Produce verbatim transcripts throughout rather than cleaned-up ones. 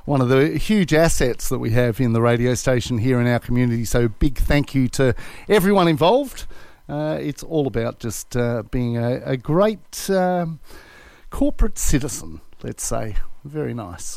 one of the huge assets that we have in the radio station here in our community. So big thank you to everyone involved. Uh, it's all about just uh, being a, a great um, corporate citizen, let's say. Very nice.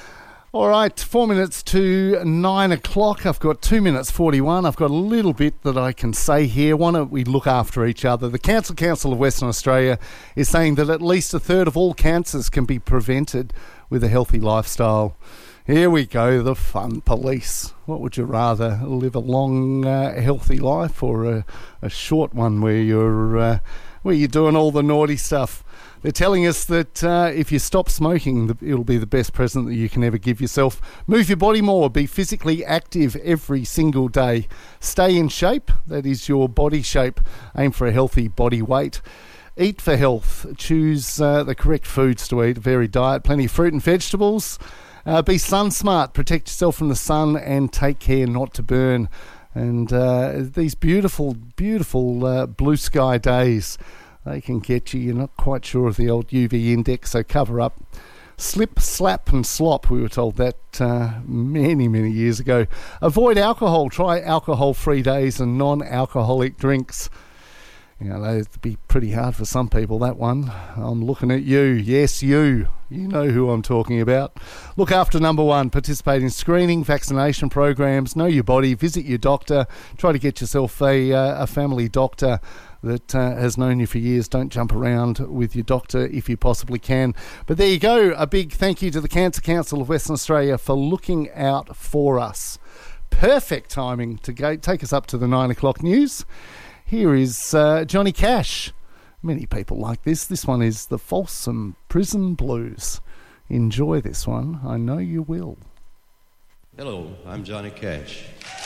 All right, four minutes to nine o'clock. I've got two minutes forty-one. I've got a little bit that I can say here. Why don't we look after each other? The Cancer Council of Western Australia is saying that at least a third of all cancers can be prevented with a healthy lifestyle. Here we go, the fun police. What would you rather, live a long, uh, healthy life, or a, a short one where you're uh, where you're doing all the naughty stuff? They're telling us that uh, if you stop smoking, it'll be the best present that you can ever give yourself. Move your body more. Be physically active every single day. Stay in shape. That is your body shape. Aim for a healthy body weight. Eat for health. Choose uh, the correct foods to eat. A varied diet. Plenty of fruit and vegetables. Uh, be sun smart. Protect yourself from the sun and take care not to burn. And uh, these beautiful, beautiful uh, blue sky days, they can get you. You're not quite sure of the old U V index, so cover up. Slip, slap and slop. We were told that uh, many, many years ago. Avoid alcohol. Try alcohol-free days and non-alcoholic drinks. You know, that'd be pretty hard for some people, that one. I'm looking at you. Yes, you. You know who I'm talking about. Look after number one. Participate in screening, vaccination programs. Know your body. Visit your doctor. Try to get yourself a, uh, a family doctor that uh, has known you for years. Don't jump around with your doctor if you possibly can. But there you go. A big thank you to the Cancer Council of Western Australia for looking out for us. Perfect timing to go take us up to the nine o'clock news. Here is uh, Johnny Cash. Many people like this. This one is the Folsom Prison Blues. Enjoy this one. I know you will. Hello, I'm Johnny Cash.